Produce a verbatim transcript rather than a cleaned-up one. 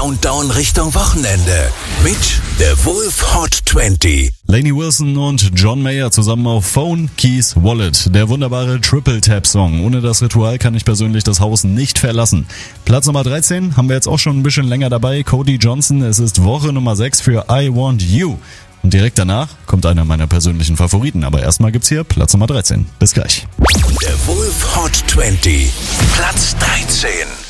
Countdown Richtung Wochenende mit The Wolf Hot zwanzig. Lainey Wilson und John Mayer zusammen auf Phone, Keys, Wallet. Der wunderbare Triple-Tap-Song. Ohne das Ritual kann ich persönlich das Haus nicht verlassen. Platz Nummer dreizehn haben wir jetzt auch schon ein bisschen länger dabei. Cody Johnson. Es ist Woche Nummer sechs für I Want You. Und direkt danach kommt einer meiner persönlichen Favoriten. Aber erstmal gibt's hier Platz Nummer dreizehn. Bis gleich. The Wolf Hot zwanzig. Platz dreizehn.